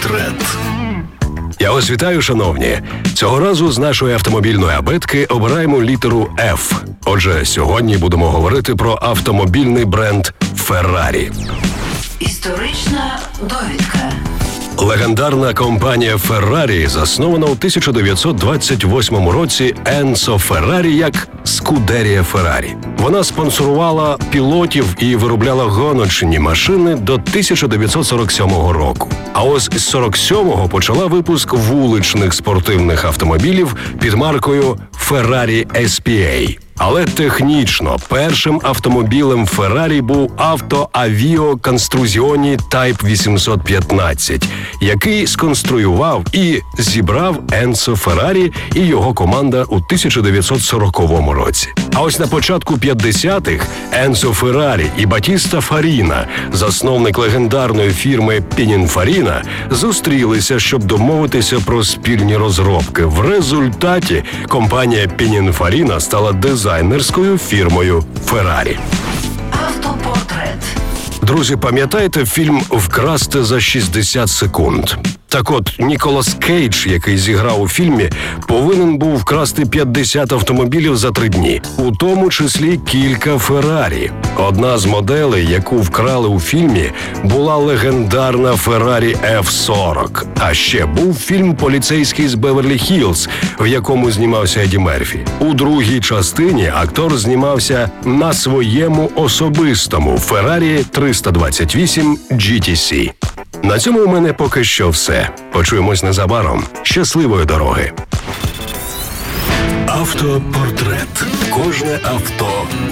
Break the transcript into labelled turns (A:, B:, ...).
A: Автопортрет.
B: Я вас вітаю, шановні. Цього разу з нашої автомобільної абетки обираємо літеру F. Отже, сьогодні будемо говорити про автомобільний бренд Ferrari.
C: Історична довідка.
B: Легендарна компанія Ferrari заснована у 1928 році Енцо Феррарі як Скудерія Феррарі. Вона спонсорувала пілотів і виробляла гоночні машини до 1947 року. А ось з 47-го почала випуск вуличних спортивних автомобілів під маркою Ferrari SPA. Але технічно першим автомобілем Ferrari був Auto Avio Costruzioni Type 815, який сконструював і зібрав Енцо Феррарі і його команда у 1940 році. А ось на початку 50-х Енцо Феррарі і Батіста Фаріна, засновник легендарної фірми Пінінфаріна, зустрілися, щоб домовитися про спільні розробки. В результаті компанія Пінінфаріна стала дизайнерською фірмою Ferrari.
C: Автопортрет.
B: Друзі, пам'ятаєте фільм «Вкрасти за 60 секунд»? Так от, Ніколас Кейдж, який зіграв у фільмі, повинен був вкрасти 50 автомобілів за 3 дні, у тому числі кілька Феррарі. Одна з моделей, яку вкрали у фільмі, була легендарна Ferrari F40. А ще був фільм «Поліцейський з Беверлі-Хіллз», в якому знімався Еді Мерфі. У другій частині актор знімався на своєму особистому Ferrari 328 GTC. На цьому у мене поки що все. Почуємось незабаром. Щасливої дороги!
A: Автопортрет. Кожне авто